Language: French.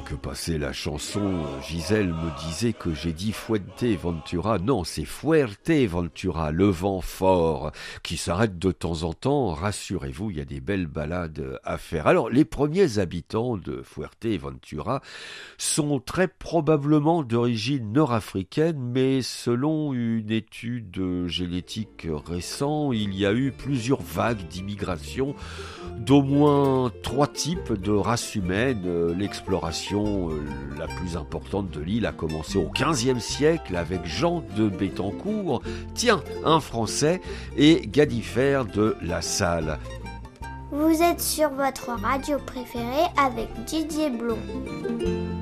que passait la chanson, Gisèle me disait que j'ai dit Fuerteventura. Non, c'est Fuerteventura, le vent fort, qui s'arrête de temps en temps. Rassurez-vous, il y a des belles balades à faire. Alors, les premiers habitants de Fuerteventura sont très probablement d'origine nord-africaine, mais selon une étude génétique récente, il y a eu plusieurs vagues d'immigration d'au moins 3 types de races humaines. L'exploration la plus importante de l'île a commencé au XVe siècle avec Jean de Béthencourt, tiens, un Français, et Gadifer de La Salle. Vous êtes sur votre radio préférée avec Didier Blond.